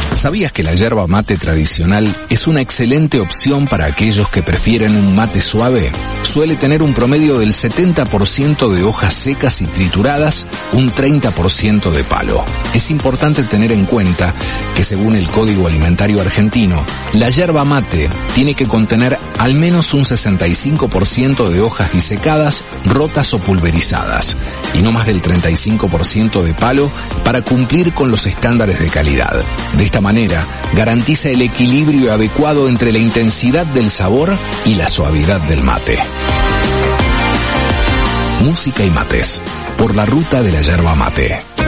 ¿Sabías que la yerba mate tradicional es una excelente opción para aquellos que prefieren un mate suave? Suele tener un promedio del 70% de hojas secas y trituradas, un 30% de palo. Es importante tener en cuenta que según el Código Alimentario Argentino, la yerba mate tiene que contener al menos un 65% de hojas disecadas, rotas o pulverizadas, y no más del 35% de palo para cumplir con los estándares de calidad. De esta manera, garantiza el equilibrio adecuado entre la intensidad del sabor y la suavidad del mate. Música y mates, por la ruta de la yerba mate.